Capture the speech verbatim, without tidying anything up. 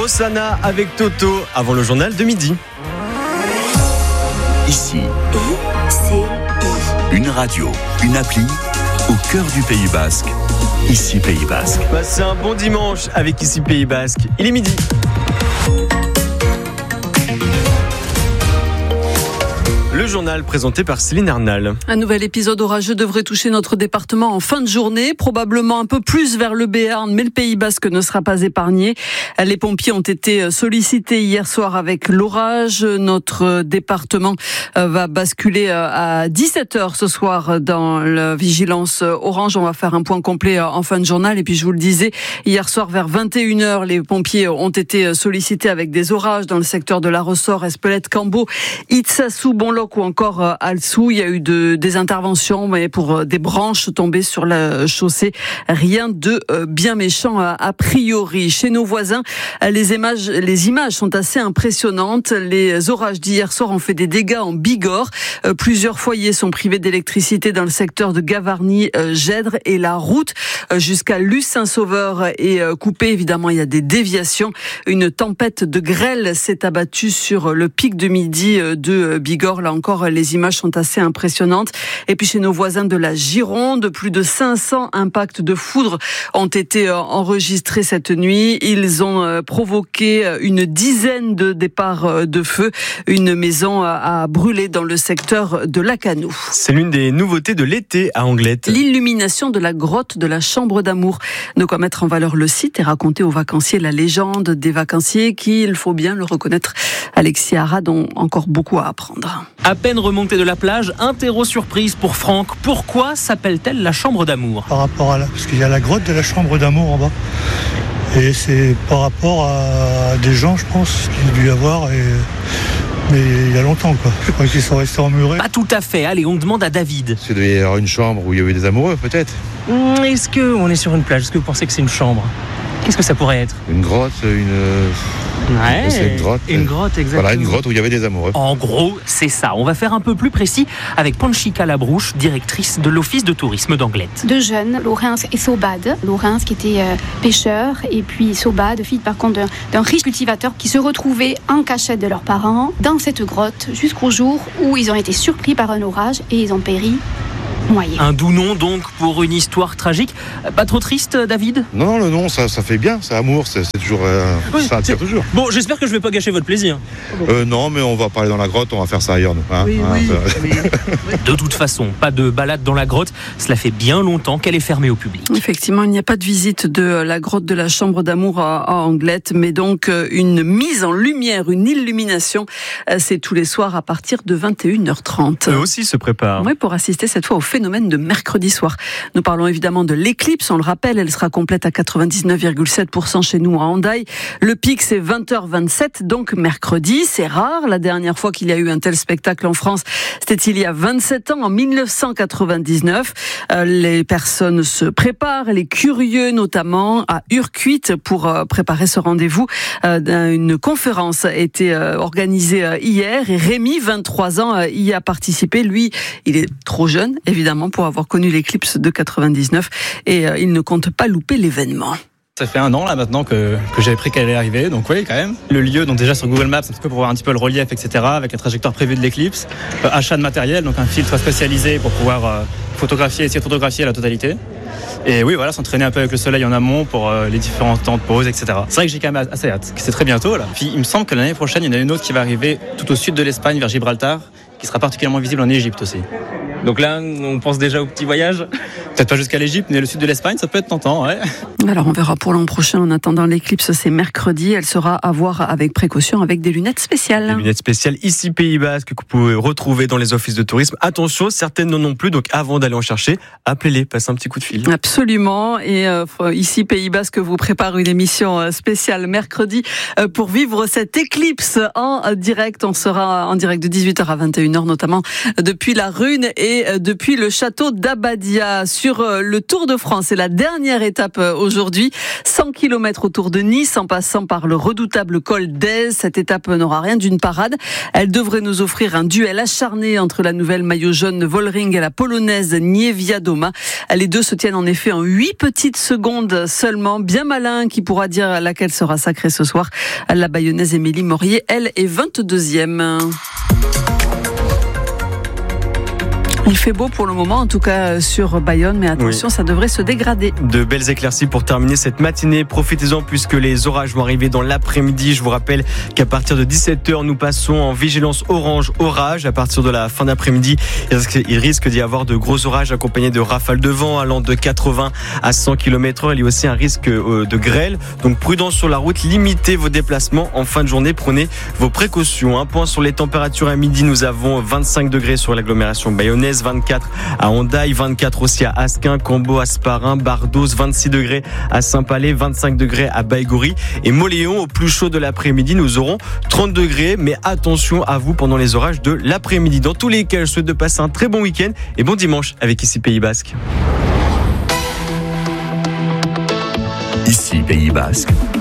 Osana avec Toto avant le journal de midi. Ici, I C I. une radio, une appli au cœur du Pays Basque. Ici Pays Basque. Passez un bon dimanche avec Ici Pays Basque. Il est midi. Le journal présenté par Céline Arnal. Un nouvel épisode orageux devrait toucher notre département en fin de journée, probablement un peu plus vers le Béarn, mais le Pays Basque ne sera pas épargné. Les pompiers ont été sollicités hier soir avec l'orage. Notre département va basculer à dix-sept heures ce soir dans la vigilance orange. On va faire un point complet en fin de journal. Et puis je vous le disais, hier soir vers vingt et une heures, les pompiers ont été sollicités avec des orages dans le secteur de la Ressort, Espelette, Cambo, Itsassou, Bonloc ou encore à Alsou. Il y a eu de, des interventions mais pour des branches tombées sur la chaussée. Rien de bien méchant a priori. Chez nos voisins, les images, les images sont assez impressionnantes. Les orages d'hier soir ont fait des dégâts en Bigorre. Plusieurs foyers sont privés d'électricité dans le secteur de Gavarnie, Gèdre, et la route jusqu'à Luce-Saint-Sauveur est coupée. Évidemment, il y a des déviations. Une tempête de grêle s'est abattue sur le pic de midi de Bigorre. Là encore, les images sont assez impressionnantes. Et puis chez nos voisins de la Gironde, plus de cinq cents impacts de foudre ont été enregistrés cette nuit. Ils ont provoqué une dizaine de départs de feu. Une maison a brûlé dans le secteur de Lacanou. C'est l'une des nouveautés de l'été à Anglette. L'illumination de la grotte de la Chambre d'Amour. De quoi mettre en valeur le site et raconter aux vacanciers la légende des vacanciers qui, il faut bien le reconnaître, Alexis Arad, ont encore beaucoup à apprendre. À peine remontée de la plage, interro surprise pour Franck. Pourquoi s'appelle-t-elle la Chambre d'Amour ? Par rapport à la... Parce qu'il y a la grotte de la Chambre d'Amour en bas. Et c'est par rapport à des gens, je pense, qu'il y a dû y avoir. Et... Mais il y a longtemps, quoi. Je crois qu'ils sont restés emmurés. Pas tout à fait. Allez, on demande à David. Il devait y avoir une chambre où il y avait des amoureux, peut-être. Mmh, est-ce qu'on est sur une plage ? Est-ce que vous pensez que c'est une chambre ? Qu'est-ce que ça pourrait être ? Une grotte, une... Ouais, c'est une grotte. Une grotte, exactement. Voilà, une grotte où il y avait des amoureux. En gros, c'est ça. On va faire un peu plus précis avec Panchika Labrouche, directrice de l'Office de tourisme d'Anglette. Deux jeunes, Laurence et Sobad. Laurence qui était euh, pêcheur et puis Sobad, fille par contre d'un, d'un riche cultivateur qui se retrouvaient en cachette de leurs parents dans cette grotte jusqu'au jour où ils ont été surpris par un orage et ils ont péri. Moyen. Un doux nom donc pour une histoire tragique. Pas trop triste, David ? Non, non, le nom, ça, ça fait bien. C'est amour, c'est, c'est toujours... Euh, oui, ça attire c'est... toujours. Bon, j'espère que je vais pas gâcher votre plaisir. Euh, non, mais on va pas aller dans la grotte, on va faire ça ailleurs, nous. Hein, oui, hein, oui, ça... oui. De toute façon, pas de balade dans la grotte. Cela fait bien longtemps qu'elle est fermée au public. Effectivement, il n'y a pas de visite de la grotte de la Chambre d'Amour à, à Anglette, mais donc une mise en lumière, une illumination. C'est tous les soirs à partir de vingt et une heures trente. Eux aussi se préparent. Oui, pour assister cette fois au phénomène de mercredi soir. Nous parlons évidemment de l'éclipse, on le rappelle, elle sera complète à quatre-vingt-dix-neuf virgule sept pour cent chez nous à Hendaye. Le pic c'est vingt heures vingt-sept, donc mercredi, c'est rare. La dernière fois qu'il y a eu un tel spectacle en France, c'était il y a vingt-sept ans, en dix-neuf cent quatre-vingt-dix-neuf. Euh, les personnes se préparent, les curieux notamment, à Urquit pour euh, préparer ce rendez-vous. Euh, une conférence a été euh, organisée euh, hier et Rémi, vingt-trois ans, euh, y a participé. Lui, il est trop jeune, évidemment, pour avoir connu l'éclipse de quatre-vingt-dix-neuf et euh, il ne compte pas louper l'événement. Ça fait un an là maintenant que, que j'avais pris qu'elle allait arriver, donc oui quand même. Le lieu, donc déjà sur Google Maps, un petit peu pour voir un petit peu le relief, et cetera, avec la trajectoire prévue de l'éclipse. Euh, achat de matériel, donc un filtre spécialisé pour pouvoir euh, photographier, essayer de photographier la totalité. Et oui, voilà, s'entraîner un peu avec le soleil en amont pour euh, les différents temps de pause, et cetera. C'est vrai que j'ai quand même assez hâte, que c'est très bientôt là. Puis il me semble que l'année prochaine, il y en a une autre qui va arriver tout au sud de l'Espagne, vers Gibraltar, qui sera particulièrement visible en Égypte aussi. Donc là, on pense déjà au petit voyage ? Peut-être pas jusqu'à l'Égypte, mais le sud de l'Espagne, ça peut être tentant, ouais. Alors on verra pour l'an prochain. En attendant, l'éclipse, c'est mercredi. Elle sera à voir avec précaution, avec des lunettes spéciales. Des lunettes spéciales ici Pays Basque que vous pouvez retrouver dans les offices de tourisme. Attention, certaines non non plus. Donc avant d'aller en chercher, appelez-les, passez un petit coup de fil. Absolument. Et euh, ici Pays Basque vous prépare une émission spéciale mercredi euh, pour vivre cette éclipse en direct. On sera en direct de dix-huit heures à vingt et une heures, notamment depuis la Rune et et depuis le château d'Abadia sur le Tour de France. C'est la dernière étape aujourd'hui. cent kilomètres autour de Nice en passant par le redoutable col d'Èze. Cette étape n'aura rien d'une parade. Elle devrait nous offrir un duel acharné entre la nouvelle maillot jaune Vollering et la polonaise Niewiadoma. Les deux se tiennent en effet en huit petites secondes seulement. Bien malin qui pourra dire laquelle sera sacrée ce soir. La bayonnaise Émilie Morier, elle, est vingt-deuxième. Il fait beau pour le moment, en tout cas sur Bayonne, mais attention, oui. Ça devrait se dégrader. De belles éclaircies pour terminer cette matinée. Profitez-en puisque les orages vont arriver dans l'après-midi. Je vous rappelle qu'à partir de dix-sept heures, nous passons en vigilance orange orage. À partir de la fin d'après-midi, il risque d'y avoir de gros orages accompagnés de rafales de vent allant de quatre-vingts à cent kilomètres heure. Il y a aussi un risque de grêle. Donc prudence sur la route, limitez vos déplacements en fin de journée. Prenez vos précautions. Un point sur les températures à midi. Nous avons vingt-cinq degrés sur l'agglomération bayonnaise. vingt-quatre à Hendaye, vingt-quatre aussi à Asquin, Cambo, Asparin, Bardos, vingt-six degrés à Saint-Palais, vingt-cinq degrés à Baïgorry et Mauléon. Au plus chaud de l'après-midi, nous aurons trente degrés, mais attention à vous pendant les orages de l'après-midi. Dans tous les cas, je souhaite de passer un très bon week-end et bon dimanche avec Ici Pays Basque. Ici Pays Basque.